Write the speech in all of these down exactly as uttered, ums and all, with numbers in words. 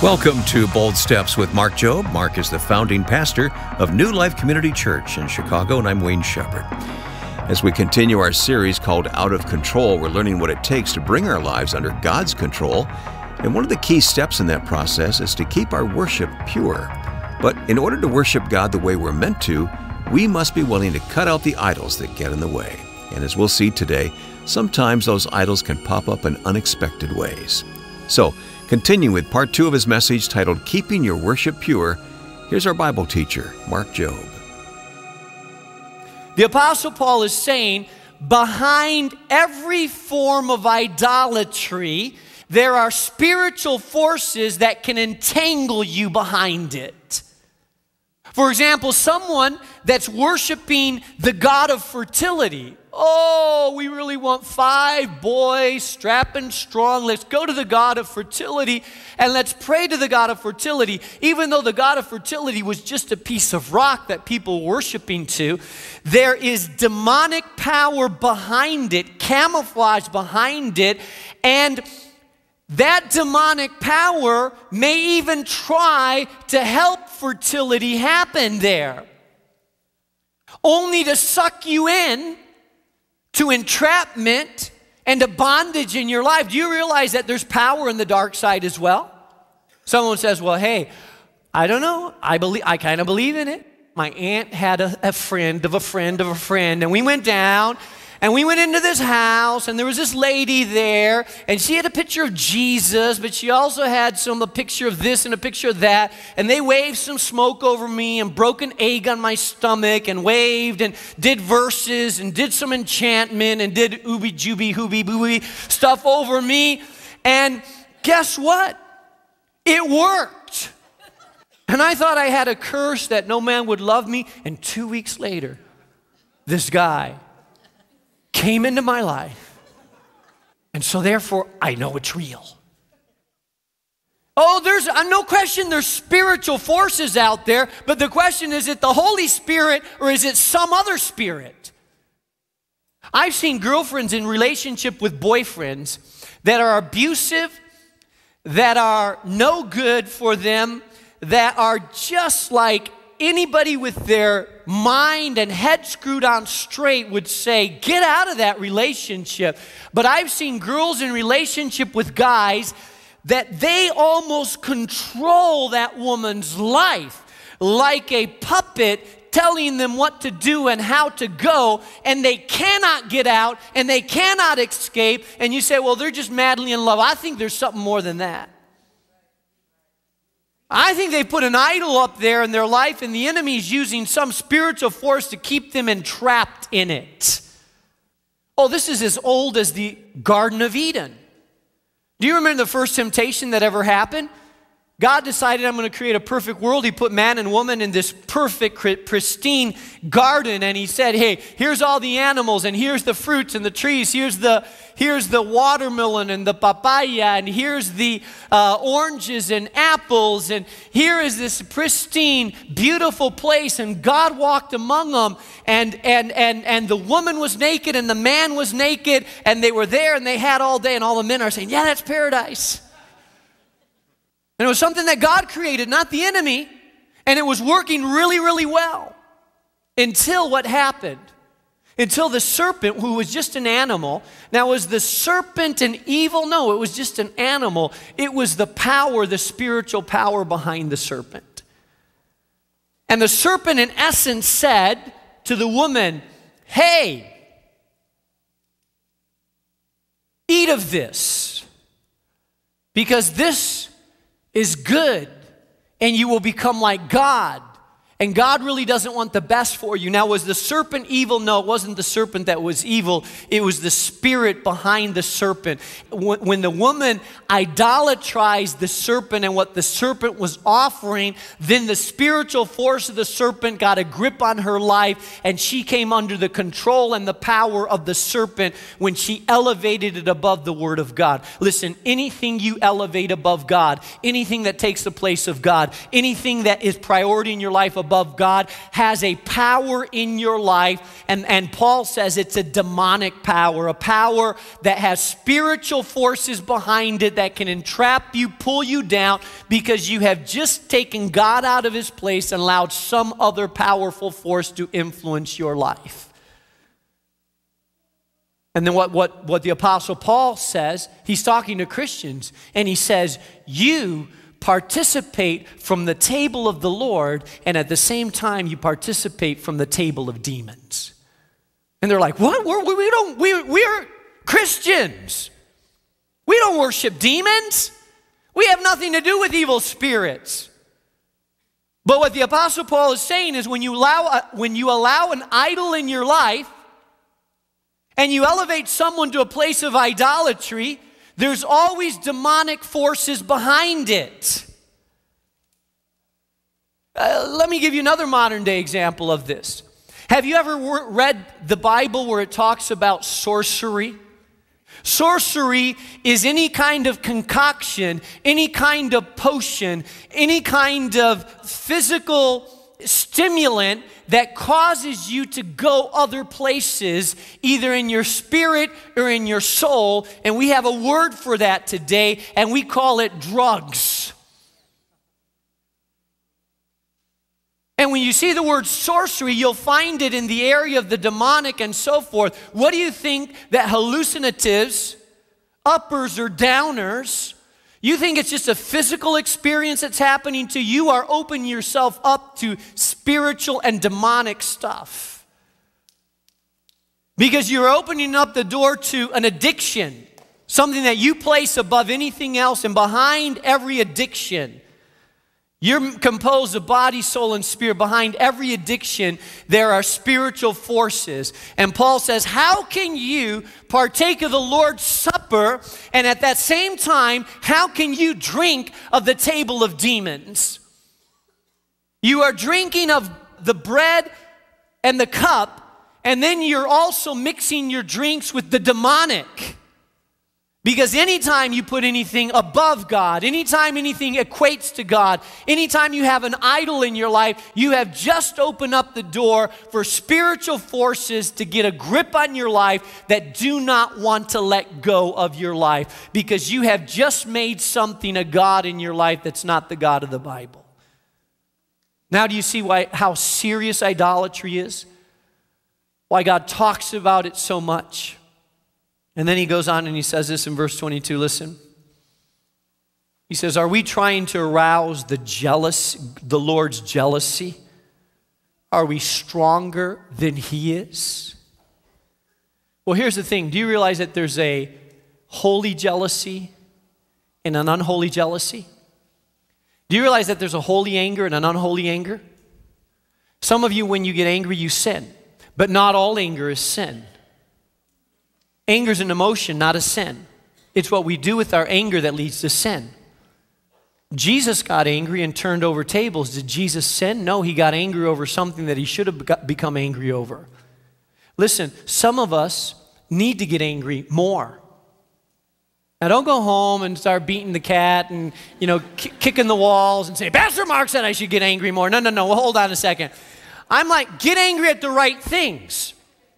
Welcome to Bold Steps with Mark Jobe. Mark is the founding pastor of New Life Community Church in Chicago, and I'm Wayne Shepherd. As we continue our series called Out of Control, we're learning what it takes to bring our lives under God's control. And one of the key steps in that process is to keep our worship pure. But in order to worship God the way we're meant to, we must be willing to cut out the idols that get in the way. And as we'll see today, sometimes those idols can pop up in unexpected ways. So, continuing with part two of his message titled Keeping Your Worship Pure, here's our Bible teacher, Mark Jobe. The Apostle Paul is saying, behind every form of idolatry, there are spiritual forces that can entangle you behind it. For example, someone that's worshiping the god of fertility. Oh, we really want five boys, strapping strong. Let's go to the god of fertility and let's pray to the god of fertility. Even though the god of fertility was just a piece of rock that people were worshiping to, there is demonic power behind it, camouflage behind it, and that demonic power may even try to help fertility happen there, only to suck you in to entrapment and to bondage in your life. Do you realize that there's power in the dark side as well? Someone says, well, hey, I don't know. I believe, I kind of believe in it. My aunt had a, a friend of a friend of a friend, and we went down, and we went into this house, and there was this lady there, and she had a picture of Jesus, but she also had some a picture of this and a picture of that, and they waved some smoke over me and broke an egg on my stomach and waved and did verses and did some enchantment and did ooby jooby hooby booby stuff over me, and guess what? It worked. And I thought I had a curse that no man would love me, and two weeks later, this guy came into my life, and so therefore I know it's real. Oh, there's uh, no question there's spiritual forces out there, but the question is, is it the Holy Spirit or is it some other spirit? I've seen girlfriends in relationship with boyfriends that are abusive, that are no good for them, that are just like anybody with their mind and head screwed on straight would say, get out of that relationship. But I've seen girls in relationship with guys that they almost control that woman's life like a puppet, telling them what to do and how to go, and they cannot get out and they cannot escape. And you say, well, they're just madly in love. I think there's something more than that. I think they put an idol up there in their life, and the enemy is using some spiritual force to keep them entrapped in it. Oh, this is as old as the Garden of Eden. Do you remember the first temptation that ever happened? God decided, I'm going to create a perfect world. He put man and woman in this perfect, pristine garden, and he said, hey, here's all the animals, and here's the fruits and the trees. Here's the, here's the watermelon and the papaya, and here's the uh, oranges and apples, and here is this pristine, beautiful place, and God walked among them, and, and, and, and the woman was naked, and the man was naked, and they were there, and they had all day, and all the men are saying, yeah, that's paradise. And it was something that God created, not the enemy, and it was working really, really well until what happened? Until the serpent, who was just an animal. Now, was the serpent an evil? No, it was just an animal. It was the power, the spiritual power behind the serpent. And the serpent, in essence, said to the woman, hey, eat of this, because this is good, and you will become like God. And God really doesn't want the best for you. Now, was the serpent evil? No, it wasn't the serpent that was evil. It was the spirit behind the serpent. When the woman idolatrized the serpent and what the serpent was offering, then the spiritual force of the serpent got a grip on her life, and she came under the control and the power of the serpent when she elevated it above the Word of God. Listen, anything you elevate above God, anything that takes the place of God, anything that is priority in your life above above God has a power in your life. And, and Paul says it's a demonic power, a power that has spiritual forces behind it that can entrap you, pull you down, because you have just taken God out of his place and allowed some other powerful force to influence your life. And then what, what, what the Apostle Paul says, he's talking to Christians, and he says, you participate from the table of the Lord, and at the same time you participate from the table of demons. And they're like, what? We're, we don't, we, we're Christians. We don't worship demons. We have nothing to do with evil spirits. But what the Apostle Paul is saying is when you allow, a, when you allow an idol in your life, and you elevate someone to a place of idolatry, there's always demonic forces behind it. Uh, let me give you another modern day example of this. Have you ever read the Bible where it talks about sorcery? Sorcery is any kind of concoction, any kind of potion, any kind of physical stimulant that causes you to go other places, either in your spirit or in your soul. And we have a word for that today, and we call it drugs. And when you see the word sorcery, you'll find it in the area of the demonic and so forth. What do you think that hallucinatives, uppers or downers, you think it's just a physical experience that's happening to you, or open yourself up to spiritual and demonic stuff? Because you're opening up the door to an addiction, something that you place above anything else. And behind every addiction, you're composed of body, soul, and spirit. Behind every addiction, there are spiritual forces. And Paul says, how can you partake of the Lord's Supper, and at that same time, how can you drink of the table of demons? You are drinking of the bread and the cup, and then you're also mixing your drinks with the demonic. Because anytime you put anything above God, anytime anything equates to God, anytime you have an idol in your life, you have just opened up the door for spiritual forces to get a grip on your life that do not want to let go of your life, because you have just made something a God in your life that's not the God of the Bible. Now do you see why, how serious idolatry is? Why God talks about it so much? And then he goes on and he says this in verse twenty-two, listen. He says, are we trying to arouse the jealous, the Lord's jealousy? Are we stronger than he is? Well, here's the thing. Do you realize that there's a holy jealousy and an unholy jealousy? Do you realize that there's a holy anger and an unholy anger? Some of you, when you get angry, you sin. But not all anger is sin. Anger is an emotion, not a sin. It's what we do with our anger that leads to sin. Jesus got angry and turned over tables. Did Jesus sin? No, he got angry over something that he should have become angry over. Listen, some of us need to get angry more. Now, don't go home and start beating the cat and, you know, k- kicking the walls and say, Pastor Mark said I should get angry more. No, no, no, well, hold on a second. I'm like, get angry at the right things.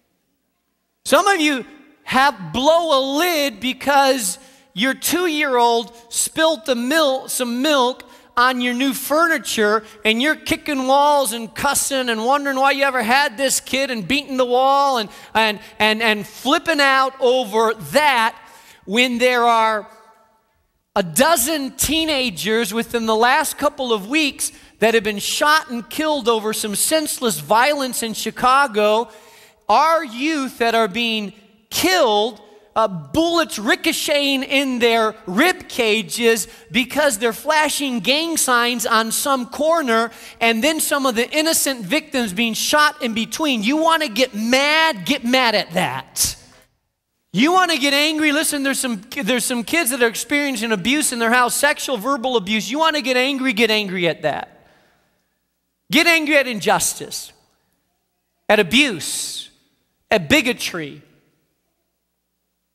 Some of you have blow a lid because your two-year-old spilt the milk, some milk on your new furniture, and you're kicking walls and cussing and wondering why you ever had this kid, and beating the wall and, and, and, and flipping out over that, when there are a dozen teenagers within the last couple of weeks that have been shot and killed over some senseless violence in Chicago. Our youth that are being killed, uh, bullets ricocheting in their rib cages because they're flashing gang signs on some corner, and then some of the innocent victims being shot in between. You want to get mad? Get mad at that. You want to get angry? Listen, there's some, there's some kids that are experiencing abuse in their house, sexual, verbal abuse. You want to get angry? Get angry at that. Get angry at injustice, at abuse, at bigotry,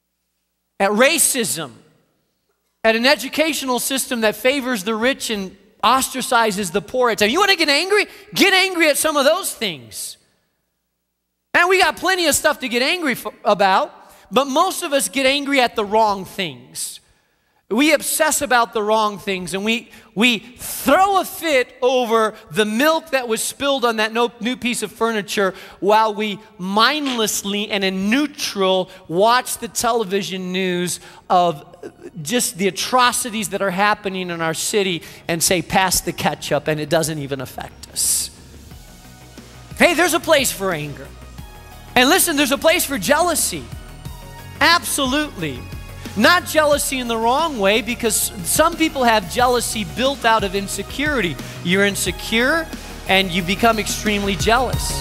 at racism, at an educational system that favors the rich and ostracizes the poor. At times. You want to get angry? Get angry at some of those things. And we got plenty of stuff to get angry for, about, but most of us get angry at the wrong things. We obsess about the wrong things, and we, we throw a fit over the milk that was spilled on that no, new piece of furniture while we mindlessly and in neutral watch the television news of just the atrocities that are happening in our city and say, pass the ketchup, and it doesn't even affect us. Hey, there's a place for anger. And listen, there's a place for jealousy. Absolutely. Not jealousy in the wrong way, because some people have jealousy built out of insecurity. You're insecure and you become extremely jealous.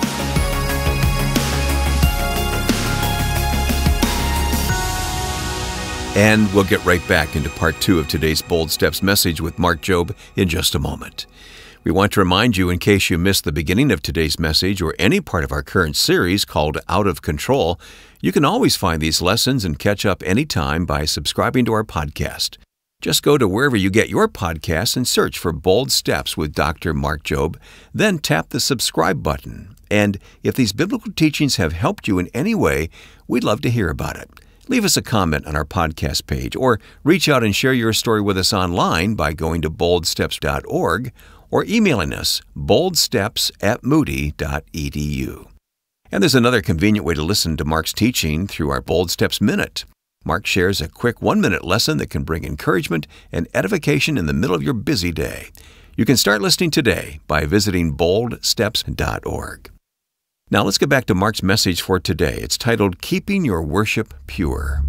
And we'll get right back into part two of today's Bold Steps message with Mark Jobe in just a moment. We want to remind you, in case you missed the beginning of today's message or any part of our current series called Out of Control, you can always find these lessons and catch up anytime by subscribing to our podcast. Just go to wherever you get your podcasts and search for Bold Steps with Doctor Mark Jobe, then tap the subscribe button. And if these biblical teachings have helped you in any way, we'd love to hear about it. Leave us a comment on our podcast page, or reach out and share your story with us online by going to bold steps dot org or emailing us boldsteps at moody dot e d u. And there's another convenient way to listen to Mark's teaching through our Bold Steps Minute. Mark shares a quick one-minute lesson that can bring encouragement and edification in the middle of your busy day. You can start listening today by visiting bold steps dot org. Now let's get back to Mark's message for today. It's titled, Keeping Your Worship Pure.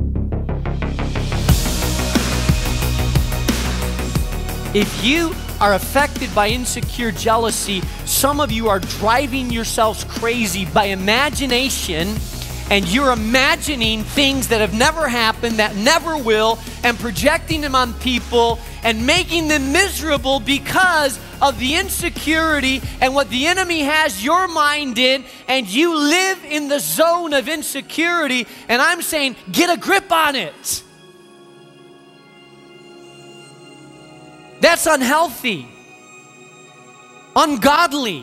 If you are affected by insecure jealousy, some of you are driving yourselves crazy by imagination, and you're imagining things that have never happened, that never will, and projecting them on people and making them miserable because of the insecurity and what the enemy has your mind in, and you live in the zone of insecurity. And I'm saying, get a grip on it. That's unhealthy, ungodly,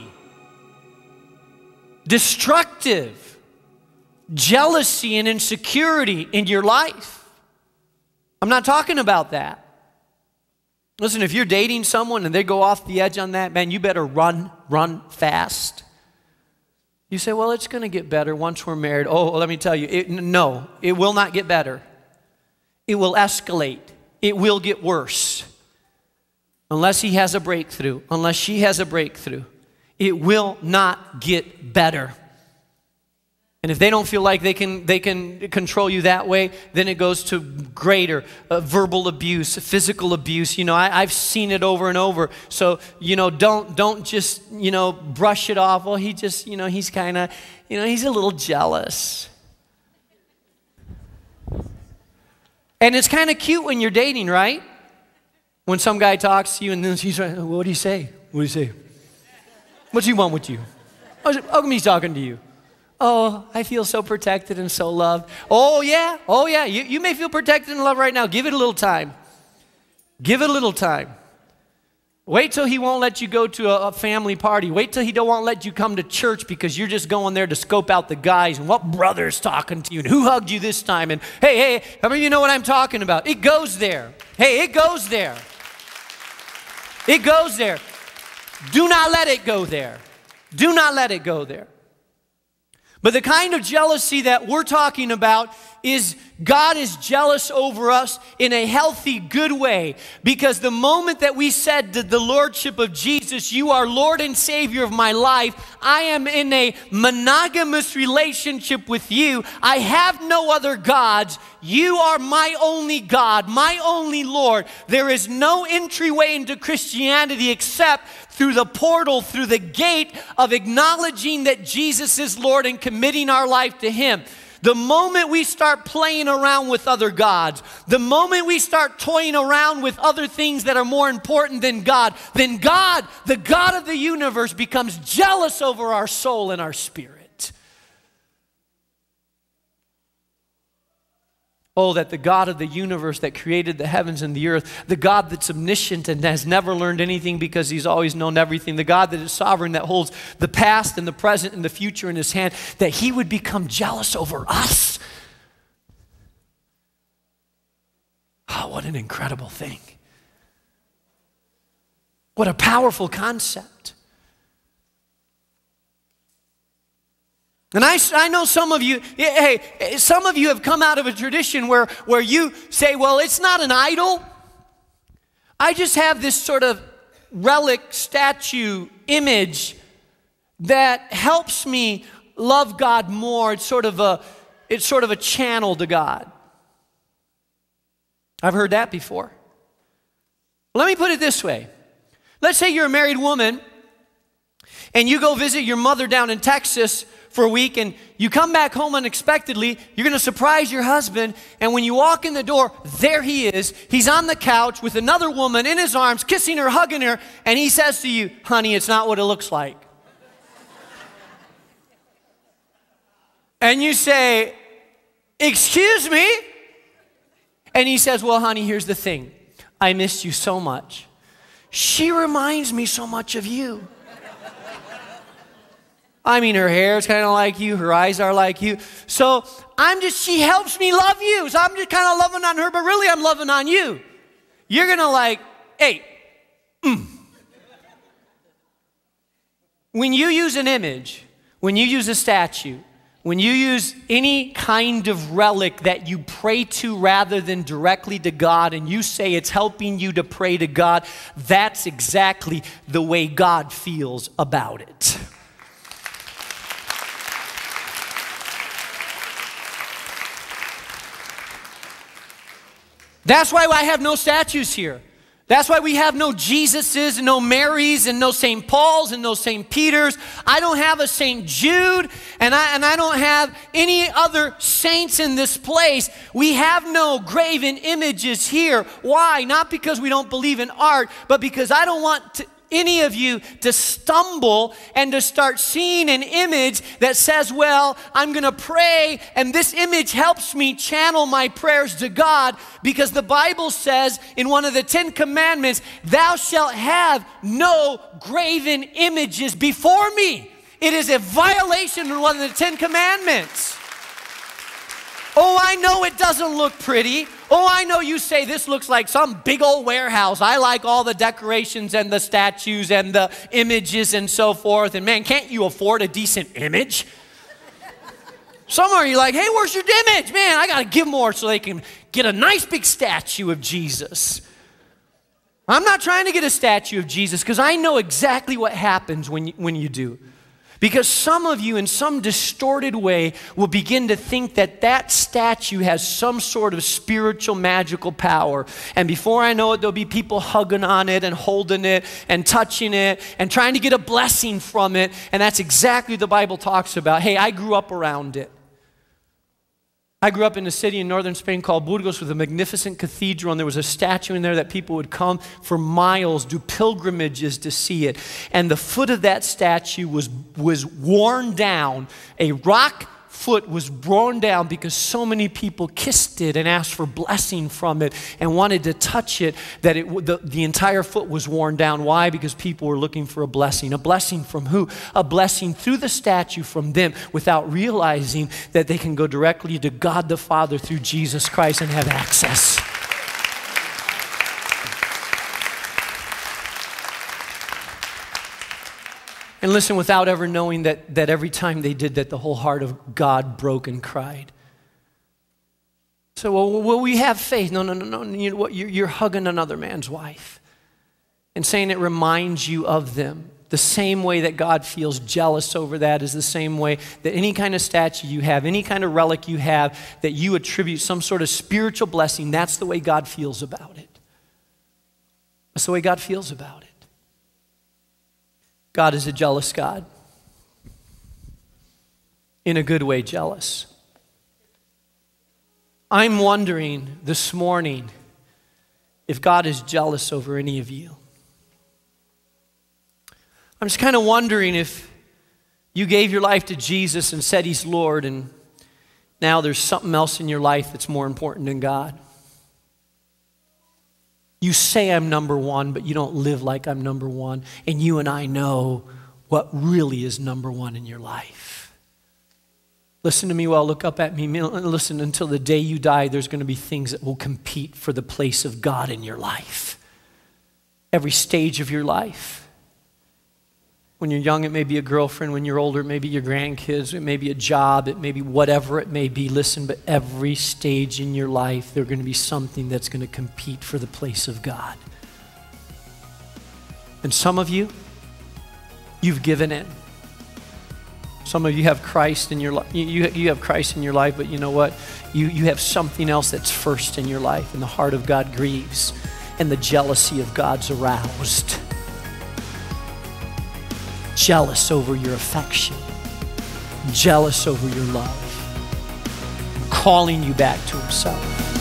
destructive, jealousy and insecurity in your life. I'm not talking about that. Listen, if you're dating someone and they go off the edge on that, man, you better run, run fast. You say, well, it's going to get better once we're married. Oh, let me tell you, it, no, it will not get better. It will escalate. It will get worse. Unless he has a breakthrough, unless she has a breakthrough, it will not get better. And if they don't feel like they can, they can control you that way, then it goes to greater uh, verbal abuse, physical abuse. You know, I, I've seen it over and over. So, you know, don't, don't just, you know, brush it off. Well, he just, you know, he's kind of, you know, he's a little jealous. And it's kind of cute when you're dating, right? When some guy talks to you and then he's like, what do you say? What do you say? What do you want with you? How come he's talking to you? Oh, I feel so protected and so loved. Oh, yeah. Oh, yeah. You, you may feel protected and loved right now. Give it a little time. Give it a little time. Wait till he won't let you go to a, a family party. Wait till he don't won't let you come to church because you're just going there to scope out the guys and what brother's talking to you and who hugged you this time. And hey, hey, how many of you know what I'm talking about? It goes there. Hey, it goes there. It goes there. Do not let it go there. Do not let it go there. But the kind of jealousy that we're talking about is God is jealous over us in a healthy, good way. Because the moment that we said to the Lordship of Jesus, you are Lord and Savior of my life, I am in a monogamous relationship with you. I have no other gods. You are my only God, my only Lord. There is no entryway into Christianity except through the portal, through the gate of acknowledging that Jesus is Lord and committing our life to Him. The moment we start playing around with other gods, the moment we start toying around with other things that are more important than God, then God, the God of the universe, becomes jealous over our soul and our spirit. Oh, that the God of the universe that created the heavens and the earth, the God that's omniscient and has never learned anything because he's always known everything, the God that is sovereign, that holds the past and the present and the future in his hand, that he would become jealous over us. Oh, what an incredible thing. What a powerful concept. And I, I know some of you, hey, some of you have come out of a tradition where, where you say, well, it's not an idol. I just have this sort of relic, statue, image that helps me love God more. It's sort of a, it's sort of a channel to God. I've heard that before. Let me put it this way. Let's say you're a married woman and you go visit your mother down in Texas for a week, and you come back home unexpectedly. You're going to surprise your husband, and when you walk in the door, there he is. He's on the couch with another woman in his arms, kissing her, hugging her, and he says to you, honey, it's not what it looks like. And you say, excuse me? And he says, well, honey, here's the thing. I missed you so much. She reminds me so much of you. I mean, her hair is kind of like you. Her eyes are like you. So I'm just, she helps me love you. So I'm just kind of loving on her, but really I'm loving on you. You're going to like, hey, mm. When you use an image, when you use a statue, when you use any kind of relic that you pray to rather than directly to God, and you say it's helping you to pray to God, that's exactly the way God feels about it. That's why I have no statues here. That's why we have no Jesuses and no Marys and no Saint Pauls and no Saint Peters. I don't have a Saint Jude, and I, and I don't have any other saints in this place. We have no graven images here. Why? Not because we don't believe in art, but because I don't want to, any of you to stumble and to start seeing an image that says, well, I'm going to pray, and this image helps me channel my prayers to God, because the Bible says in one of the Ten Commandments, thou shalt have no graven images before me. It is a violation of one of the Ten Commandments. Oh, I know it doesn't look pretty. Oh, I know you say this looks like some big old warehouse. I like all the decorations and the statues and the images and so forth. And man, can't you afford a decent image? Some of you are like, hey, where's your image? Man, I got to give more so they can get a nice big statue of Jesus. I'm not trying to get a statue of Jesus, because I know exactly what happens when you, when you do. Because some of you in some distorted way will begin to think that that statue has some sort of spiritual magical power. And before I know it, there'll be people hugging on it and holding it and touching it and trying to get a blessing from it. And that's exactly what the Bible talks about. Hey, I grew up around it. I grew up in a city in northern Spain called Burgos with a magnificent cathedral, and there was a statue in there that people would come for miles, do pilgrimages to see it. And the foot of that statue was, was worn down. A rock foot was worn down because so many people kissed it and asked for blessing from it and wanted to touch it, that it, the, the entire foot was worn down. Why? Because people were looking for a blessing. A blessing from who? A blessing through the statue from them, without realizing that they can go directly to God the Father through Jesus Christ and have access. And listen, without ever knowing that, that every time they did that, the whole heart of God broke and cried. So, well, will we have faith? No, no, no, no. You know what? You're, you're hugging another man's wife and saying it reminds you of them. The same way that God feels jealous over that is the same way that any kind of statue you have, any kind of relic you have, that you attribute some sort of spiritual blessing, that's the way God feels about it. That's the way God feels about it. God is a jealous God. In a good way, jealous. I'm wondering this morning if God is jealous over any of you. I'm just kind of wondering if you gave your life to Jesus and said He's Lord, and now there's something else in your life that's more important than God. You say I'm number one, but you don't live like I'm number one. And you and I know what really is number one in your life. Listen to me well, look up at me. Listen, until the day you die, there's going to be things that will compete for the place of God in your life. Every stage of your life. When you're young, it may be a girlfriend. When you're older, it may be your grandkids. It may be a job. It may be whatever it may be. Listen, but every stage in your life, there's going to be something that's going to compete for the place of God. And some of you, you've given in. Some of you have Christ in your life. You, you, you have Christ in your life, but you know what? You, you have something else that's first in your life, and the heart of God grieves, and the jealousy of God's aroused. Jealous over your affection, jealous over your love, calling you back to himself.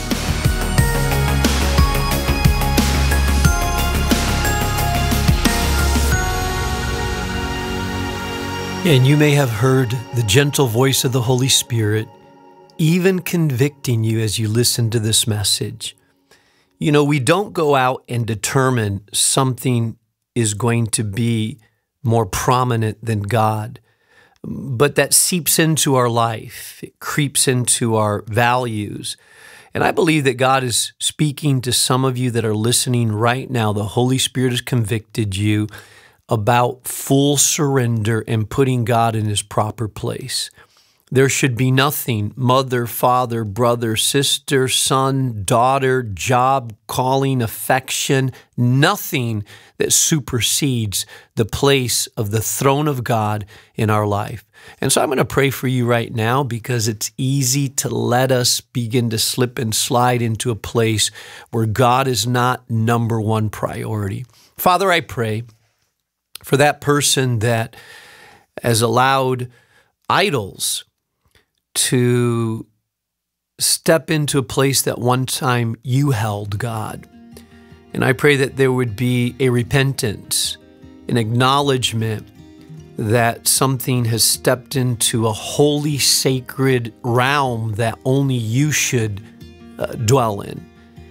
And you may have heard the gentle voice of the Holy Spirit even convicting you as you listen to this message. You know, we don't go out and determine something is going to be more prominent than God, but that seeps into our life. It creeps into our values. And I believe that God is speaking to some of you that are listening right now. The Holy Spirit has convicted you about full surrender and putting God in his proper place. There should be nothing, mother, father, brother, sister, son, daughter, job, calling, affection, nothing that supersedes the place of the throne of God in our life. And so I'm going to pray for you right now, because it's easy to let us begin to slip and slide into a place where God is not number one priority. Father, I pray for that person that has allowed idols to step into a place that one time you held, God. And I pray that there would be a repentance, an acknowledgement that something has stepped into a holy, sacred realm that only you should uh, dwell in.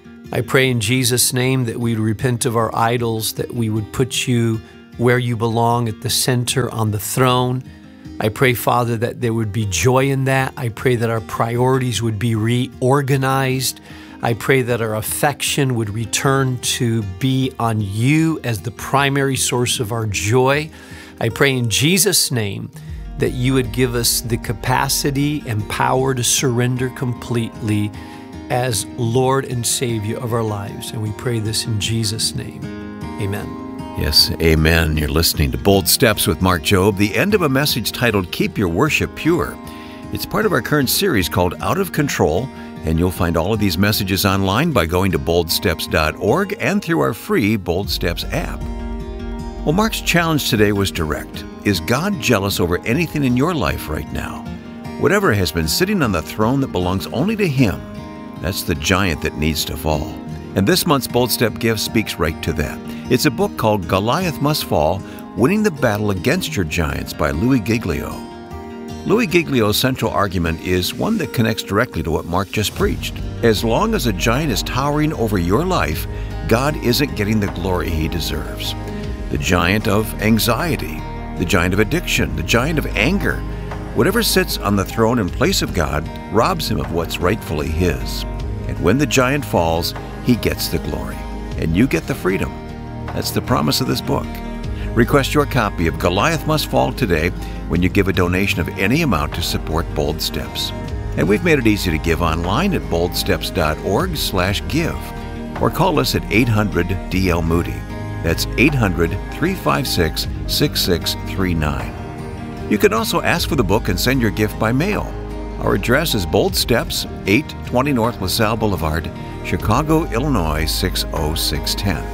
I pray in Jesus' name that we would repent of our idols, that we would put you where you belong, at the center on the throne. I pray, Father, that there would be joy in that. I pray that our priorities would be reorganized. I pray that our affection would return to be on you as the primary source of our joy. I pray in Jesus' name that you would give us the capacity and power to surrender completely as Lord and Savior of our lives. And we pray this in Jesus' name. Amen. Yes, amen. You're listening to Bold Steps with Mark Jobe, the end of a message titled Keep Your Worship Pure. It's part of our current series called Out of Control, and you'll find all of these messages online by going to bold steps dot org and through our free Bold Steps app. Well, Mark's challenge today was direct. Is God jealous over anything in your life right now? Whatever has been sitting on the throne that belongs only to Him, that's the giant that needs to fall. And this month's Bold Step gift speaks right to that. It's a book called Goliath Must Fall, Winning the Battle Against Your Giants by Louis Giglio. Louis Giglio's central argument is one that connects directly to what Mark just preached. As long as a giant is towering over your life, God isn't getting the glory He deserves. The giant of anxiety, the giant of addiction, the giant of anger, whatever sits on the throne in place of God robs Him of what's rightfully His. And when the giant falls, He gets the glory, and you get the freedom. That's the promise of this book. Request your copy of Goliath Must Fall today when you give a donation of any amount to support Bold Steps. And we've made it easy to give online at bold steps dot org slash give, or call us at eight hundred D L Moody. That's eight hundred, three five six, six six three nine. You can also ask for the book and send your gift by mail. Our address is Bold Steps, eight twenty North LaSalle Boulevard, Chicago, Illinois six oh six one zero.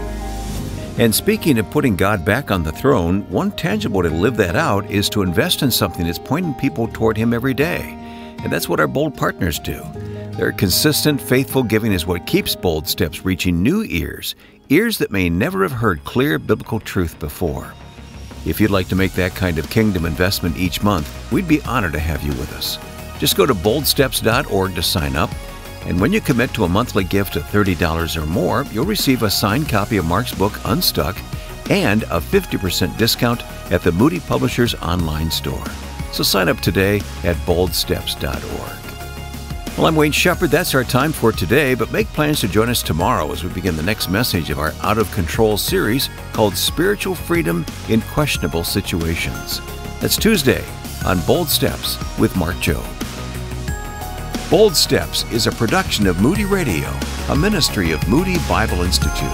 And speaking of putting God back on the throne, one tangible way to live that out is to invest in something that's pointing people toward Him every day. And that's what our Bold partners do. Their consistent, faithful giving is what keeps Bold Steps reaching new ears, ears that may never have heard clear biblical truth before. If you'd like to make that kind of kingdom investment each month, we'd be honored to have you with us. Just go to bold steps dot org to sign up. And when you commit to a monthly gift of thirty dollars or more, you'll receive a signed copy of Mark's book, Unstuck, and a fifty percent discount at the Moody Publishers online store. So sign up today at bold steps dot org. Well, I'm Wayne Shepherd. That's our time for today, but make plans to join us tomorrow as we begin the next message of our Out of Control series called Spiritual Freedom in Questionable Situations. That's Tuesday on Bold Steps with Mark Jobe. Bold Steps is a production of Moody Radio, a ministry of Moody Bible Institute.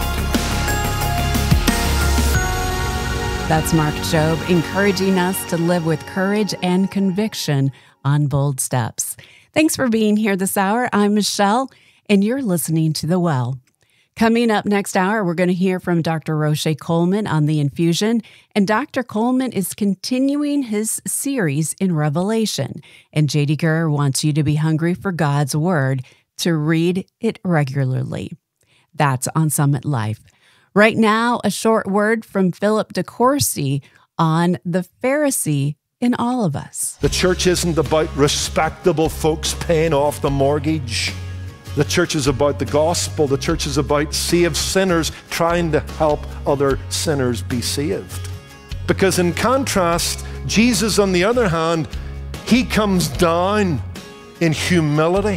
That's Mark Jobe encouraging us to live with courage and conviction on Bold Steps. Thanks for being here this hour. I'm Michelle, and you're listening to The Well. Coming up next hour, we're going to hear from Doctor Roche Coleman on the infusion, and Doctor Coleman is continuing his series in Revelation, and J D. Gurr wants you to be hungry for God's Word, to read it regularly. That's on Summit Life. Right now, a short word from Philip DeCourcy on the Pharisee in all of us. The church isn't about respectable folks paying off the mortgage. The church is about the gospel. The church is about saved sinners trying to help other sinners be saved. Because in contrast, Jesus, on the other hand, he comes down in humility.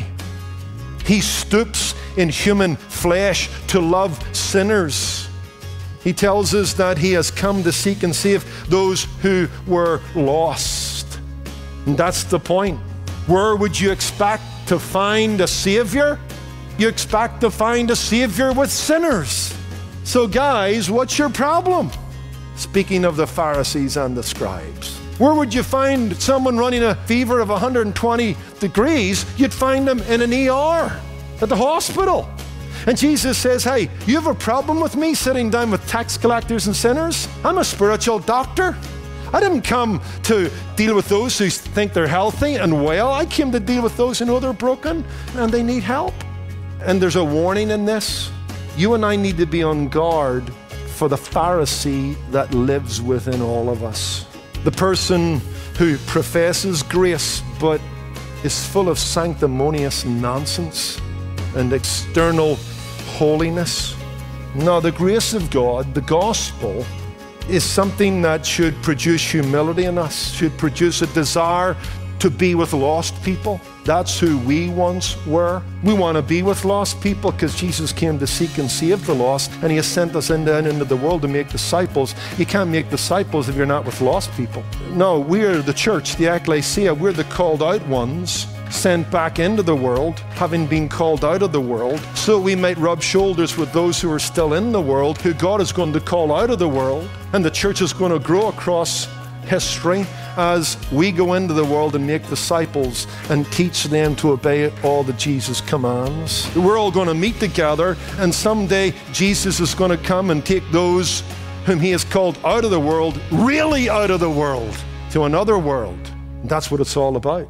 He stoops in human flesh to love sinners. He tells us that he has come to seek and save those who were lost. And that's the point. Where would you expect to find a Savior? You expect to find a Savior with sinners. So guys, what's your problem? Speaking of the Pharisees and the scribes, where would you find someone running a fever of one hundred twenty degrees? You'd find them in an E R at the hospital. And Jesus says, hey, you have a problem with me sitting down with tax collectors and sinners? I'm a spiritual doctor. I didn't come to deal with those who think they're healthy and well. I came to deal with those who know they're broken and they need help. And there's a warning in this. You and I need to be on guard for the Pharisee that lives within all of us. The person who professes grace but is full of sanctimonious nonsense and external holiness. No, the grace of God, the gospel, is something that should produce humility in us, should produce a desire to be with lost people. That's who we once were. We want to be with lost people because Jesus came to seek and save the lost, and he has sent us into, into the world to make disciples. You can't make disciples if you're not with lost people. No, we're the church, the ecclesia. We're the called out ones, sent back into the world, having been called out of the world, so we might rub shoulders with those who are still in the world, who God is going to call out of the world. And the church is going to grow across history as we go into the world and make disciples and teach them to obey all that Jesus commands. We're all going to meet together, and someday Jesus is going to come and take those whom he has called out of the world, really out of the world, to another world. And that's what it's all about.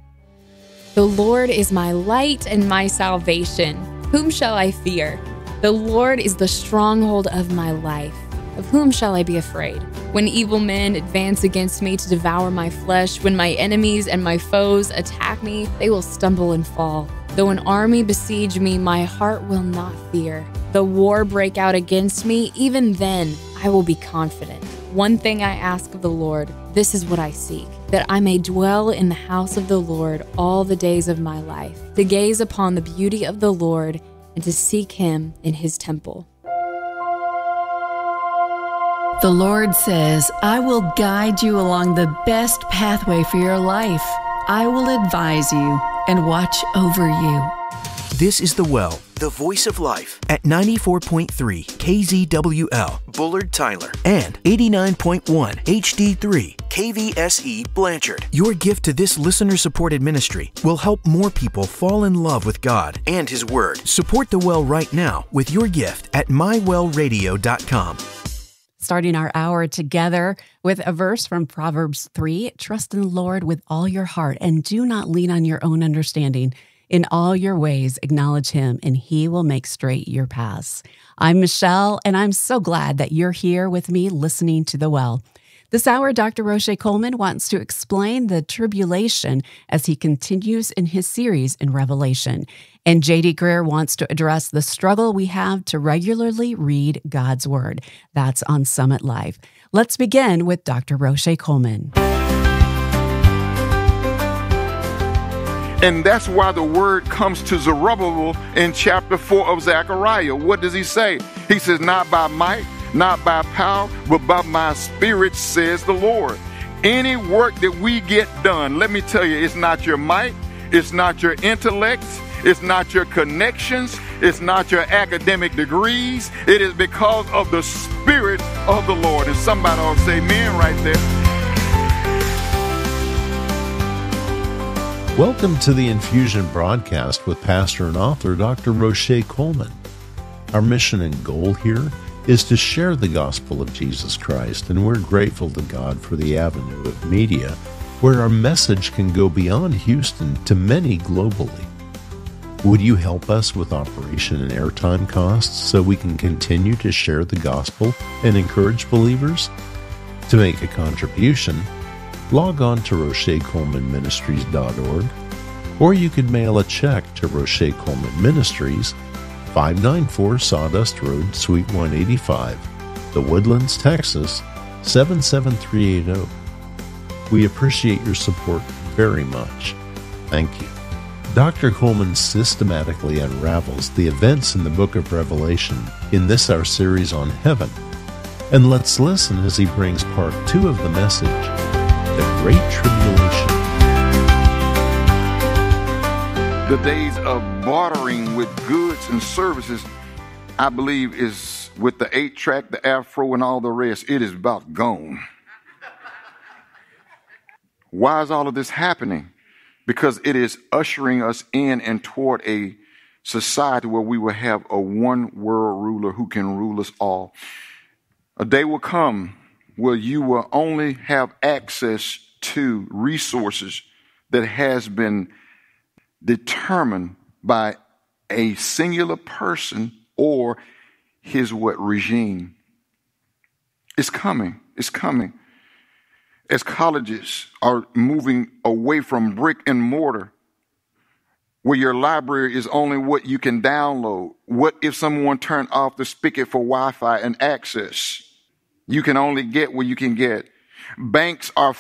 The Lord is my light and my salvation. Whom shall I fear? The Lord is the stronghold of my life. Of whom shall I be afraid? When evil men advance against me to devour my flesh, when my enemies and my foes attack me, they will stumble and fall. Though an army besiege me, my heart will not fear. Though war break out against me, even then I will be confident. One thing I ask of the Lord, this is what I seek, that I may dwell in the house of the Lord all the days of my life, to gaze upon the beauty of the Lord and to seek him in his temple. The Lord says, I will guide you along the best pathway for your life. I will advise you and watch over you. This is The Well, the voice of life, at ninety-four point three K Z W L, Bullard, Tyler, and eighty-nine point one H D three K V S E, Blanchard. Your gift to this listener-supported ministry will help more people fall in love with God and His Word. Support The Well right now with your gift at my well radio dot com. Starting our hour together with a verse from Proverbs three, trust in the Lord with all your heart and do not lean on your own understanding. In all your ways, acknowledge him, and he will make straight your paths. I'm Michelle, and I'm so glad that you're here with me listening to The Well. This hour, Doctor Roche Coleman wants to explain the tribulation as he continues in his series in Revelation. And J D Greear wants to address the struggle we have to regularly read God's Word. That's on Summit Life. Let's begin with Doctor Roche Coleman. And that's why the word comes to Zerubbabel in chapter four of Zechariah. What does he say? He says, not by might, not by power, but by my spirit, says the Lord. Any work that we get done, let me tell you, it's not your might, it's not your intellect, it's not your connections, it's not your academic degrees. It is because of the Spirit of the Lord. And somebody ought to say amen right there. Welcome to the Infusion broadcast with pastor and author Doctor Roche Coleman. Our mission and goal here is to share the gospel of Jesus Christ, and we're grateful to God for the avenue of media where our message can go beyond Houston to many globally. Would you help us with operation and airtime costs so we can continue to share the gospel and encourage believers? To make a contribution, log on to Roche Coleman Ministries dot org, or you can mail a check to Roche Coleman Ministries, five ninety-four Sawdust Road, Suite one eighty-five, The Woodlands, Texas, seven seven three eight zero. We appreciate your support very much. Thank you. Doctor Coleman systematically unravels the events in the book of Revelation in this our series on heaven. And let's listen as he brings part two of the message, The Great Tribulation. The days of bartering with goods and services, I believe, is with the eight track, the afro, and all the rest. It is about gone. Why is all of this happening? Because it is ushering us in and toward a society where we will have a one world ruler who can rule us all. A day will come where you will only have access to resources that has been determined by a singular person or his what regime. It's coming. It's coming. As colleges are moving away from brick and mortar, where your library is only what you can download. What if someone turned off the spigot for Wi-Fi and access? You can only get what you can get. Banks are